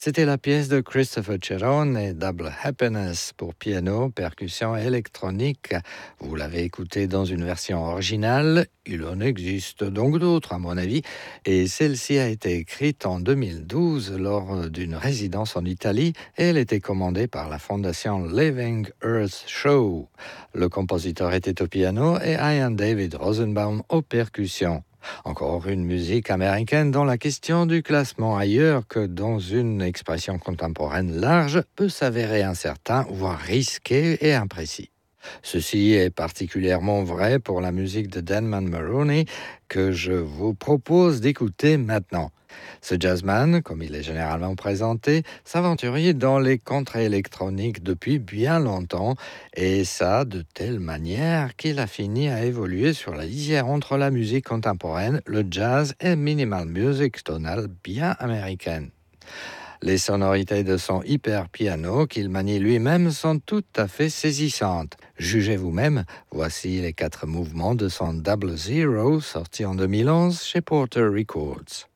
C'était la pièce de Christopher Cherone et Double Happiness pour piano, percussion et électronique. Vous l'avez écouté dans une version originale. Il en existe donc d'autres, à mon avis. Et celle-ci a été écrite en 2012 lors d'une résidence en Italie et elle était commandée par la fondation Living Earth Show. Le compositeur était au piano et Ian David Rosenbaum aux percussions. Encore une musique américaine dont la question du classement ailleurs que dans une expression contemporaine large peut s'avérer incertain, voire risqué et imprécis. Ceci est particulièrement vrai pour la musique de Denman Maroney que je vous propose d'écouter maintenant. Ce jazzman, comme il est généralement présenté, s'aventurait dans les contrées électroniques depuis bien longtemps, et ça de telle manière qu'il a fini à évoluer sur la lisière entre la musique contemporaine, le jazz et minimal music tonale bien américaine. Les sonorités de son hyper piano qu'il manie lui-même sont tout à fait saisissantes. Jugez vous-même, voici les 4 mouvements de son Double Zero sorti en 2011 chez Porter Records.